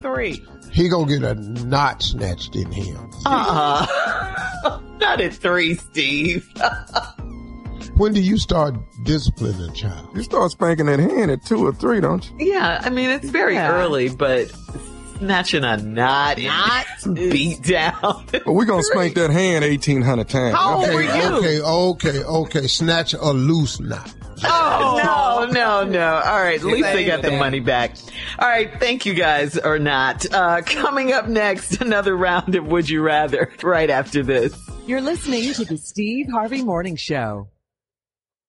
3. He gonna get a knot snatched in him. Not at 3, Steve. When do you start disciplining a child? You start spanking that hand at 2 or 3, don't you? Yeah, I mean, it's very early, but snatching a knot beat down. But we're going to spank that hand 1,800 times. How old were you? Okay. Snatch a loose knot. Oh, no. All right, at least they got the money back. All right, thank you guys, or not. Coming up next, another round of Would You Rather right after this. You're listening to the Steve Harvey Morning Show.